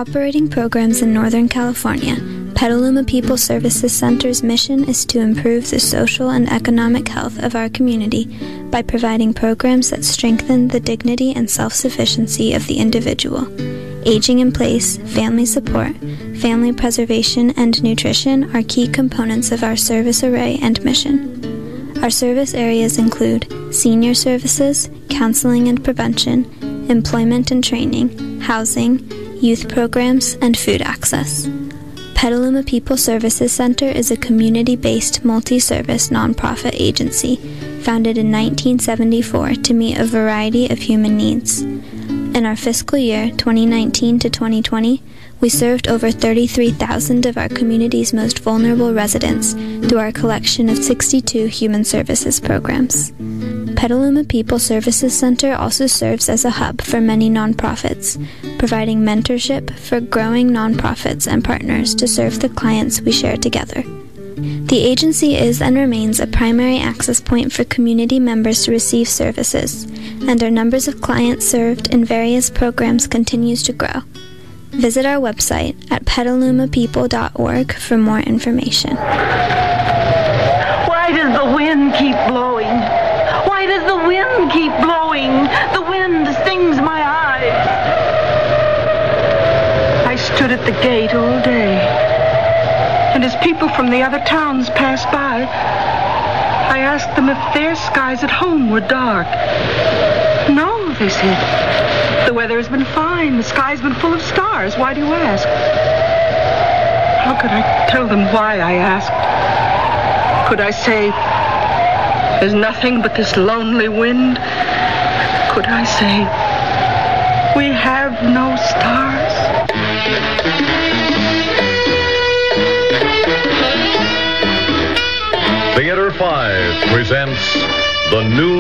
Operating programs in Northern California, Petaluma People Services Center's mission is to improve the social and economic health of our community by providing programs that strengthen the dignity and self-sufficiency of the individual. Aging in place, family support, family preservation, and nutrition are key components of our service array and mission. Our service areas include senior services, counseling and prevention, employment and training, housing, youth programs, and food access. Petaluma People Services Center is a community-based multi-service nonprofit agency founded in 1974 to meet a variety of human needs. In our fiscal year 2019 to 2020, we served over 33,000 of our community's most vulnerable residents through our collection of 62 human services programs. Petaluma People Services Center also serves as a hub for many nonprofits, providing mentorship for growing nonprofits and partners to serve the clients we share together. The agency is and remains a primary access point for community members to receive services, and our numbers of clients served in various programs continues to grow. Visit our website at petalumapeople.org for more information. Why does the wind keep blowing? Why does the wind keep blowing? The wind stings my eyes. I stood at the gate all day, and as people from the other towns passed by, I asked them if their skies at home were dark. No, they said. The weather has been fine. The sky's been full of stars. Why do you ask? How could I tell them why I asked? Could I say, there's nothing but this lonely wind? Could I say, we have no stars? Theater 5 presents the new